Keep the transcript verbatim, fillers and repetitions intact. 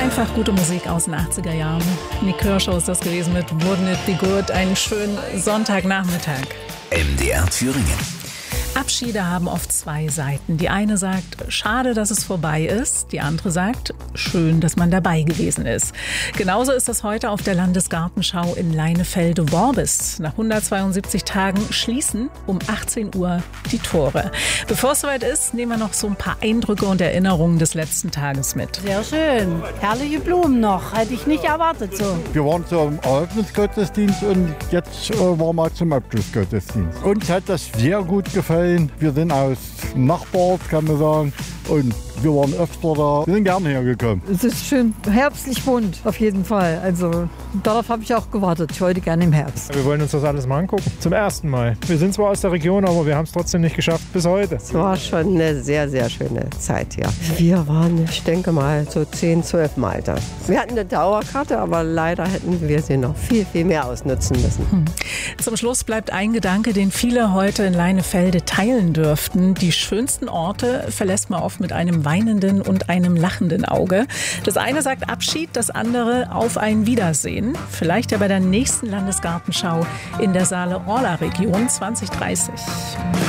Einfach gute Musik aus den achtziger Jahren. Nick Kershaw ist das gewesen mit Wouldn't It Be Good. Einen schönen Sonntagnachmittag. M D R Thüringen. Abschiede haben oft zwei Seiten. Die eine sagt, schade, dass es vorbei ist. Die andere sagt, schön, dass man dabei gewesen ist. Genauso ist das heute auf der Landesgartenschau in Leinefelde-Worbis. Nach hundertzweiundsiebzig Tagen schließen um achtzehn Uhr die Tore. Bevor es soweit ist, nehmen wir noch so ein paar Eindrücke und Erinnerungen des letzten Tages mit. Sehr schön. Herrliche Blumen noch. Hätte ich nicht erwartet so. Wir waren zum Eröffnungsgottesdienst und jetzt äh, waren wir zum Abschlussgottesdienst. Uns hat das sehr gut gefallen. Wir sind aus Nachbarort, kann man sagen, und wir waren öfter da. Wir sind gerne hergekommen. Es ist schön herbstlich bunt, auf jeden Fall. Also darauf habe ich auch gewartet. Ich wollte gerne im Herbst. Wir wollen uns das alles mal angucken. Zum ersten Mal. Wir sind zwar aus der Region, aber wir haben es trotzdem nicht geschafft bis heute. Es war schon eine sehr, sehr schöne Zeit, ja. Wir waren, ich denke mal, so zehn, zwölf Mal da. Wir hatten eine Dauerkarte, aber leider hätten wir sie noch viel, viel mehr ausnutzen müssen. Hm. Zum Schluss bleibt ein Gedanke, den viele heute in Leinefelde teilen dürften. Die schönsten Orte verlässt man oft mit einem weinenden und einem lachenden Auge. Das eine sagt Abschied, das andere auf ein Wiedersehen. Vielleicht ja bei der nächsten Landesgartenschau in der Saale-Orla-Region zwanzig dreißig.